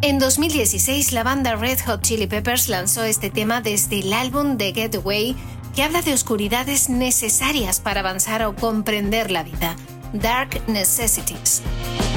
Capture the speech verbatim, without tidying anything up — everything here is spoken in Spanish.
En dos mil dieciséis, la banda Red Hot Chili Peppers lanzó este tema desde el álbum The Getaway, que habla de oscuridades necesarias para avanzar o comprender la vida, Dark Necessities.